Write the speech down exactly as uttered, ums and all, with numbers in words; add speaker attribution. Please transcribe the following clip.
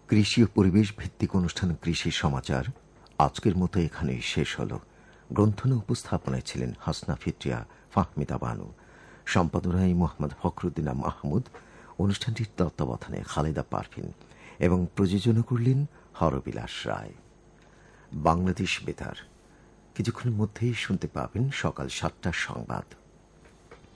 Speaker 1: কৃষি ও পরিবেশ ভিত্তিক অনুষ্ঠান কৃষি সমাচার আজকের মতো এখানেই শেষ হল। গ্রন্থনা উপস্থাপনায় ছিলেন হাসনা ফিত্রিয়া, ফাহমিদা বানু, সম্পাদনায় মোহাম্মদ ফখরুদ্দিন মাহমুদ, অনুষ্ঠানটির তত্ত্বাবধানে খালেদা পারভিন এবং প্রযোজনা করলেন হরবিলাস রায়। বাংলাদেশ বেতার কিছুক্ষণের মধ্যেই শুনতে পাবেন সকাল সাতটার সংবাদ।